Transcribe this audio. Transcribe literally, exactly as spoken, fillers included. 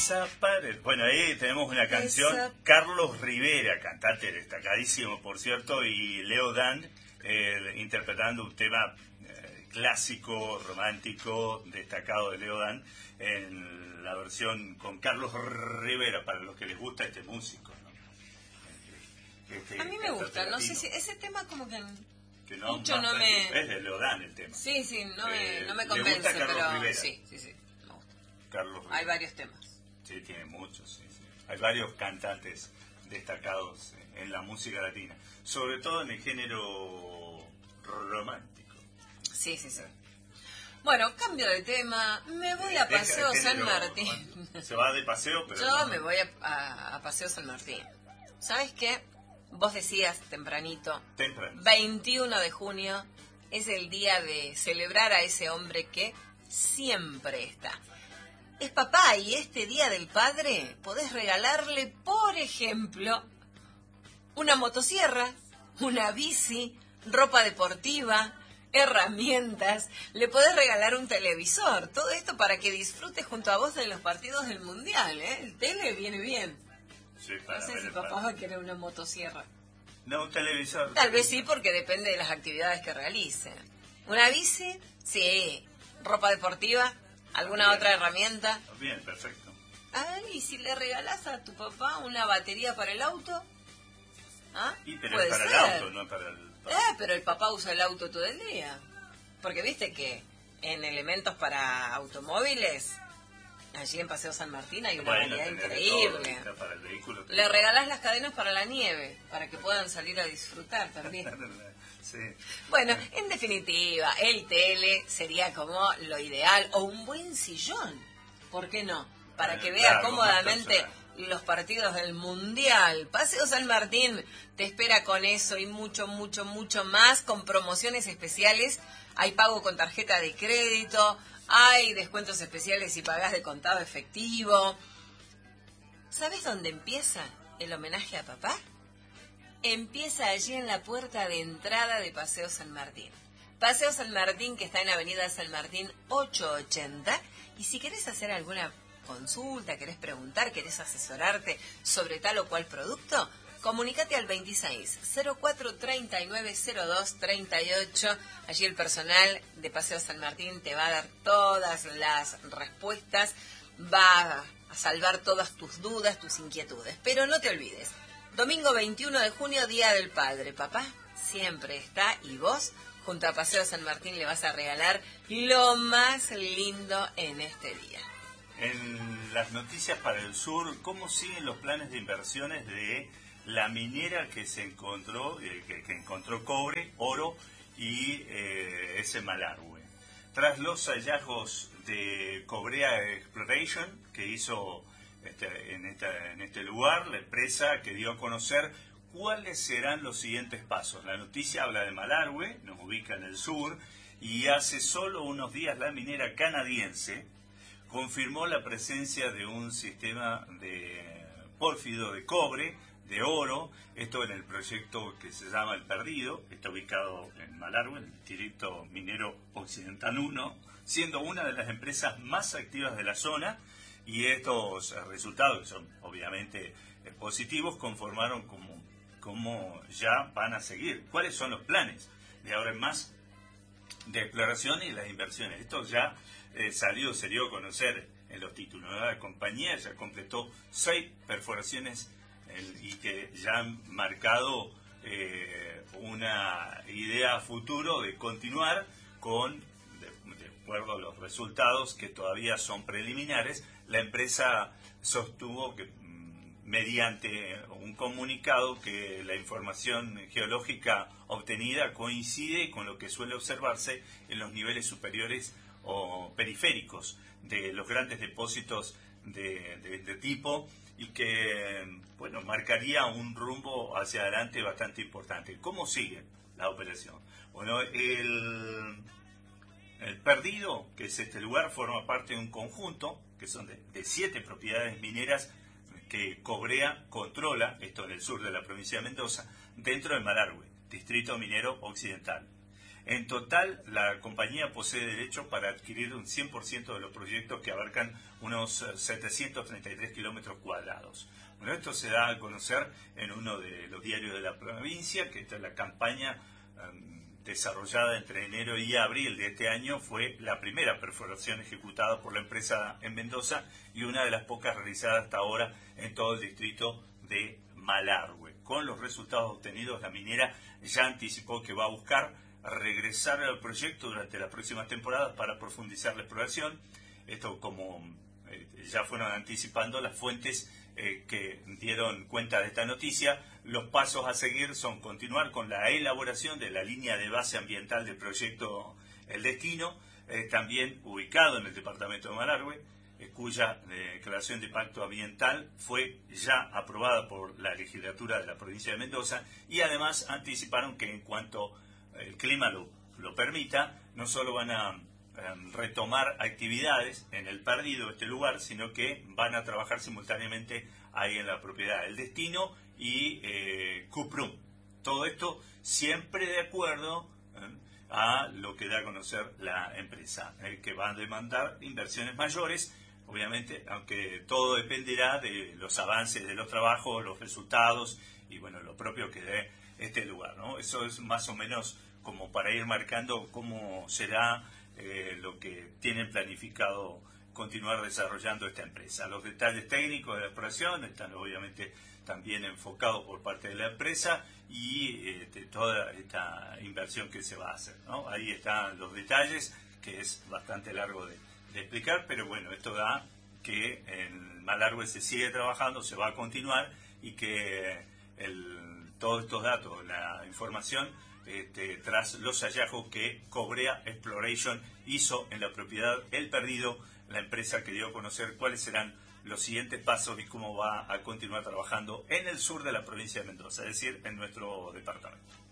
Bueno, ahí tenemos una canción, Esa... Carlos Rivera, cantante destacadísimo, por cierto, y Leo Dan eh, interpretando un tema eh, clásico, romántico, destacado de Leo Dan, en la versión con Carlos Rivera, para los que les gusta este músico, ¿no? Este, a mí me gusta, no sé si ese tema como que... que no, mucho no, no me... Es de Leo Dan el tema. Sí, sí, no me, eh, no me ¿le convence, gusta Carlos pero Rivera? sí, sí, sí, me gusta. Carlos Rivera. Hay varios temas. Sí, tiene muchos, sí, sí. Hay varios cantantes destacados en la música latina, sobre todo en el género romántico. Sí, sí, sí. Bueno, cambio de tema, me voy a Paseo San Martín. Se va de paseo, pero... Yo no, me voy a, a, a Paseo San Martín. ¿Sabes qué? Vos decías tempranito, Temprano. veintiuno de junio es el día de celebrar a ese hombre que siempre está. Es papá y este Día del Padre podés regalarle, por ejemplo, una motosierra, una bici, ropa deportiva, herramientas. Le podés regalar un televisor. Todo esto para que disfrutes junto a vos de los partidos del Mundial, ¿eh? El tele viene bien. Sí, para no sé ver si el papá padre. va a querer una motosierra. No, un televisor. Tal vez sí, porque depende de las actividades que realice. ¿Una bici? Sí. ¿Ropa deportiva? ¿Alguna Bien. otra herramienta? Bien, perfecto. Ay, ¿y si le regalás a tu papá una batería para el auto? ¿Ah? Y pero Puede es para ser. el auto, no para el... Para... Eh, pero el papá usa el auto todo el día. Porque viste que en elementos para automóviles, allí en Paseo San Martín hay una bueno, variedad tenés increíble. todo, para el vehículo, le regalás las cadenas para la nieve, para que puedan salir a disfrutar también. Sí. Bueno, en definitiva, el tele sería como lo ideal, o un buen sillón, ¿por qué no? Para que vea Claro, cómodamente los partidos del Mundial. Paseo San Martín te espera con eso y mucho, mucho, mucho más, con promociones especiales. Hay pago con tarjeta de crédito, hay descuentos especiales si pagás de contado efectivo. ¿Sabes dónde empieza el homenaje a papá? Empieza allí en la puerta de entrada de Paseo San Martín. Paseo San Martín, que está en Avenida San Martín ochocientos ochenta. Y si querés hacer alguna consulta, querés preguntar, querés asesorarte sobre tal o cual producto, comunícate al veintiséis cero cuatro treinta y nueve cero dos treinta y ocho. Allí el personal de Paseo San Martín te va a dar todas las respuestas, va a salvar todas tus dudas, tus inquietudes. Pero no te olvides, domingo veintiuno de junio, Día del Padre. Papá siempre está y vos, junto a Paseo San Martín, le vas a regalar lo más lindo en este día. En las noticias para el sur, ¿cómo siguen los planes de inversiones de la minera que se encontró, eh, que, que encontró cobre, oro y eh, ese Malargüe? Tras los hallazgos de Cobrea Exploration que hizo este, en, esta, en este lugar, la empresa que dio a conocer cuáles serán los siguientes pasos. La noticia habla de Malargüe, nos ubica en el sur, y hace solo unos días la minera canadiense confirmó la presencia de un sistema de pórfido de cobre, de oro, esto en el proyecto que se llama El Perdido, está ubicado en Malargüe, en el Distrito Minero Occidental uno, siendo una de las empresas más activas de la zona, y estos resultados, que son obviamente positivos, conformaron como, como ya van a seguir. ¿Cuáles son los planes de ahora en más de exploración y las inversiones? Esto ya eh, salió, se dio a conocer en los títulos, ¿no? La compañía ya completó seis perforaciones el, y que ya han marcado eh, una idea a futuro de continuar con, de, de acuerdo a los resultados que todavía son preliminares. La empresa sostuvo que mediante un comunicado que la información geológica obtenida coincide con lo que suele observarse en los niveles superiores o periféricos de los grandes depósitos de, de, de tipo, y que, bueno, marcaría un rumbo hacia adelante bastante importante. ¿Cómo sigue la operación? Bueno, el, el Perdido, que es este lugar, forma parte de un conjunto que son de, de siete propiedades mineras que Cobrea controla, esto en el sur de la provincia de Mendoza, dentro de Malargüe, Distrito Minero Occidental. En total, la compañía posee derecho para adquirir un cien por ciento de los proyectos que abarcan unos setecientos treinta y tres kilómetros cuadrados. Bueno, esto se da a conocer en uno de los diarios de la provincia, que esta es la campaña um, desarrollada entre enero y abril de este año, fue la primera perforación ejecutada por la empresa en Mendoza y una de las pocas realizadas hasta ahora en todo el distrito de Malargüe. Con los resultados obtenidos, la minera ya anticipó que va a buscar regresar al proyecto durante las próximas temporadas para profundizar la exploración. Esto, como eh, ya fueron anticipando las fuentes eh, que dieron cuenta de esta noticia, los pasos a seguir son continuar con la elaboración de la línea de base ambiental del proyecto El Destino, eh, también ubicado en el departamento de Malargüe, eh, cuya eh, declaración de impacto ambiental fue ya aprobada por la legislatura de la provincia de Mendoza, y además anticiparon que en cuanto el clima lo, lo permita, no solo van a um, retomar actividades en el perdido, este lugar, sino que van a trabajar simultáneamente ahí en la propiedad El Destino y eh, Cuprum. Todo esto siempre de acuerdo eh, a lo que da a conocer la empresa, eh, que va a demandar inversiones mayores, obviamente, aunque todo dependerá de los avances de los trabajos, los resultados y bueno, lo propio que dé este lugar, ¿no? Eso es más o menos como para ir marcando cómo será eh, lo que tienen planificado continuar desarrollando esta empresa. Los detalles técnicos de la exploración están obviamente también enfocados por parte de la empresa y eh, de toda esta inversión que se va a hacer, ¿no? Ahí están los detalles, que es bastante largo de, de explicar, pero bueno, esto da que en Malargüe se sigue trabajando, se va a continuar y que el, todos estos datos, la información, Este, tras los hallazgos que Cobrea Exploration hizo en la propiedad El Perdido, la empresa que dio a conocer cuáles serán los siguientes pasos y cómo va a continuar trabajando en el sur de la provincia de Mendoza, es decir, en nuestro departamento.